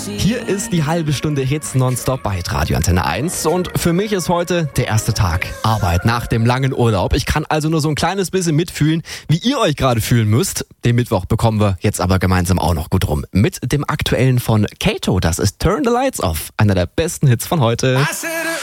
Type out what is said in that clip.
Hier ist die halbe Stunde Hits nonstop bei Radio Antenne 1 und für mich ist heute der erste Tag Arbeit nach dem langen Urlaub. Ich kann also nur so ein kleines bisschen mitfühlen, wie ihr euch gerade fühlen müsst. Den Mittwoch bekommen wir jetzt aber gemeinsam auch noch gut rum. Mit dem aktuellen von Kato, das ist Turn the Lights Off, einer der besten Hits von heute.